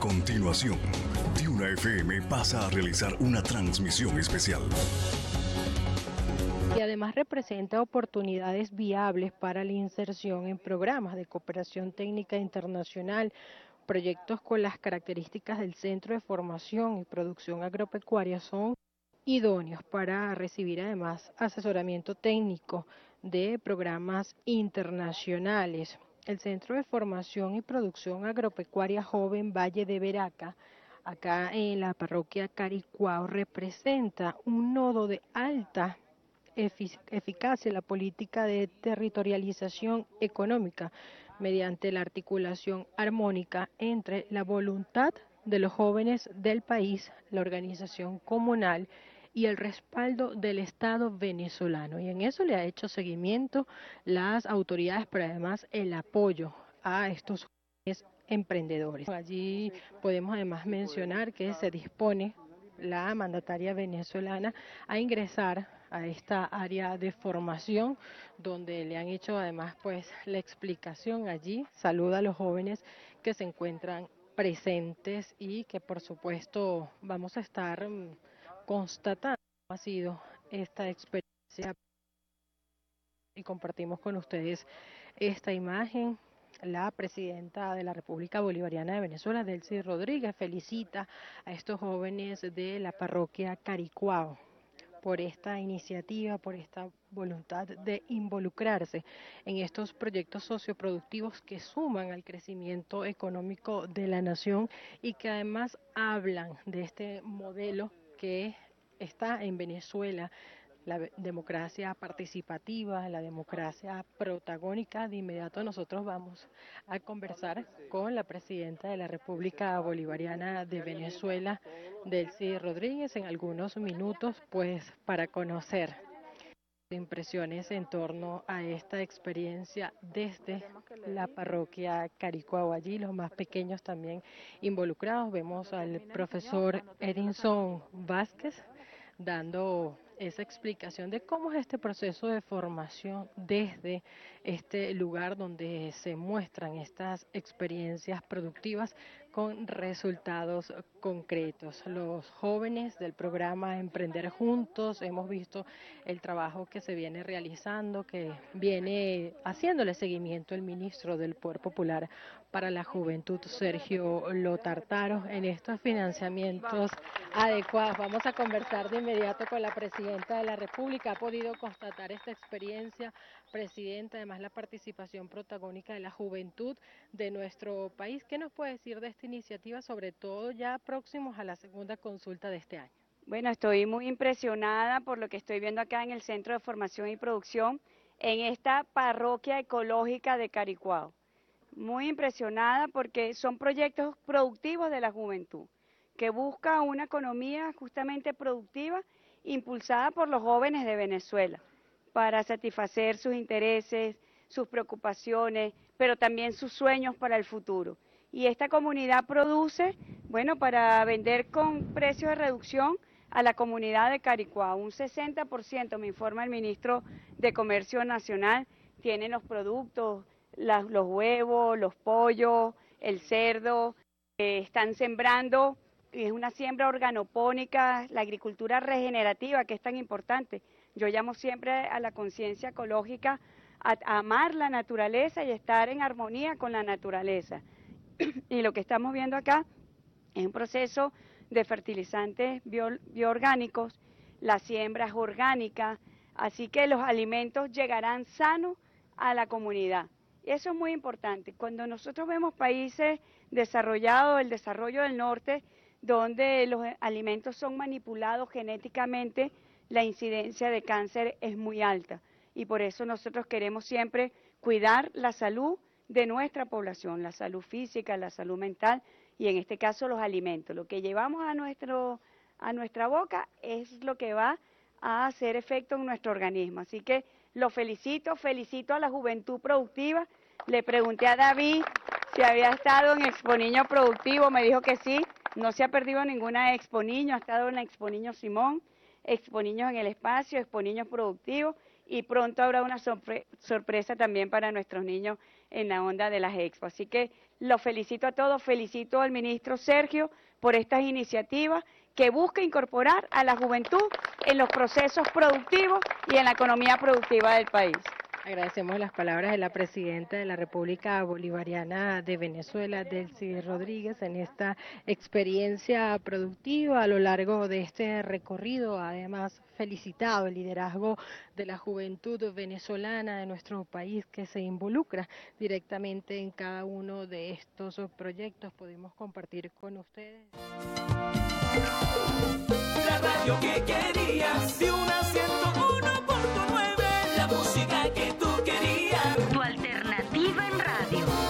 continuación, Tiuna FM pasa a realizar una transmisión especial. Y además representa oportunidades viables para la inserción en programas de cooperación técnica internacional, proyectos con las características del Centro de Formación y Producción Agropecuaria son idóneos para recibir además asesoramiento técnico de programas internacionales. El Centro de Formación y Producción Agropecuaria Joven Valle de Veraca, acá en la parroquia Caricuao, representa un nodo de alta eficacia en la política de territorialización económica mediante la articulación armónica entre la voluntad de los jóvenes del país, la organización comunal y el respaldo del Estado venezolano. Y en eso le ha hecho seguimiento las autoridades, pero además el apoyo a estos jóvenes emprendedores. Allí podemos además mencionar que se dispone la mandataria venezolana a ingresar a esta área de formación donde le han hecho además pues la explicación allí, saluda a los jóvenes que se encuentran presentes y que por supuesto vamos a estar constatando cómo ha sido esta experiencia y compartimos con ustedes esta imagen. La presidenta de la República Bolivariana de Venezuela, Delcy Rodríguez, felicita a estos jóvenes de la parroquia Caricuao por esta iniciativa, por esta voluntad de involucrarse en estos proyectos socioproductivos que suman al crecimiento económico de la nación y que además hablan de este modelo que está en Venezuela, la democracia participativa, la democracia protagónica. De inmediato nosotros vamos a conversar con la presidenta de la República Bolivariana de Venezuela, Delcy Rodríguez, en algunos minutos, pues para conocer impresiones en torno a esta experiencia desde la parroquia Caricuao. Allí los más pequeños también involucrados. Vemos al profesor Edinson Vázquez dando esa explicación de cómo es este proceso de formación desde este lugar donde se muestran estas experiencias productivas con resultados concretos. Los jóvenes del programa Emprender Juntos, hemos visto el trabajo que se viene realizando, que viene haciéndole seguimiento el ministro del Poder Popular para la Juventud, Sergio Lotartaro, en estos financiamientos adecuados. Vamos a conversar de inmediato con la presidenta de la República. Ha podido constatar esta experiencia, presidenta, además la participación protagónica de la juventud de nuestro país. ¿Qué nos puede decir de esta iniciativa, sobre todo ya próximos a la segunda consulta de este año? Bueno, estoy muy impresionada por lo que estoy viendo acá en el Centro de Formación y Producción en esta parroquia ecológica de Caricuao. Muy impresionada porque son proyectos productivos de la juventud, que busca una economía justamente productiva impulsada por los jóvenes de Venezuela para satisfacer sus intereses, sus preocupaciones, pero también sus sueños para el futuro. Y esta comunidad produce, bueno, para vender con precios de reducción a la comunidad de Caricuao. Un 60%, me informa el ministro de Comercio Nacional, tienen los productos, los huevos, los pollos, el cerdo, están sembrando, es una siembra organopónica, la agricultura regenerativa que es tan importante. Yo llamo siempre a la conciencia ecológica, a amar la naturaleza y estar en armonía con la naturaleza. Y lo que estamos viendo acá es un proceso de fertilizantes bioorgánicos, la siembra es orgánica, así que los alimentos llegarán sanos a la comunidad. Eso es muy importante. Cuando nosotros vemos países desarrollados, el desarrollo del norte, donde los alimentos son manipulados genéticamente, la incidencia de cáncer es muy alta. Y por eso nosotros queremos siempre cuidar la salud de nuestra población, la salud física, la salud mental y en este caso los alimentos. Lo que llevamos a nuestra boca es lo que va a hacer efecto en nuestro organismo. Así que lo felicito a la juventud productiva. Le pregunté a David si había estado en Expo Niño Productivo, me dijo que sí, no se ha perdido ninguna Expo Niño, ha estado en la Expo Niño Simón, Expo Niños en el Espacio, Expo Niños Productivos y pronto habrá una sorpresa también para nuestros niños en la onda de las Expo. Así que los felicito a todos, felicito al ministro Sergio por estas iniciativas que busca incorporar a la juventud en los procesos productivos y en la economía productiva del país. Agradecemos las palabras de la presidenta de la República Bolivariana de Venezuela, Delcy Rodríguez, en esta experiencia productiva a lo largo de este recorrido. Además, felicitado el liderazgo de la juventud venezolana de nuestro país que se involucra directamente en cada uno de estos proyectos. Pudimos compartir con ustedes. La radio que querías, de una